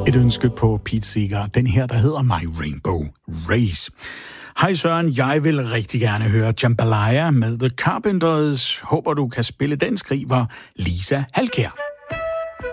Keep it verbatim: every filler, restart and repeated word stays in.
Et ønske på Pete Seeger. Den her, der hedder My Rainbow Race. Hej Søren, jeg vil rigtig gerne høre Jambalaya med The Carpenters. Håber du kan spille den, skriver Lisa Halkær.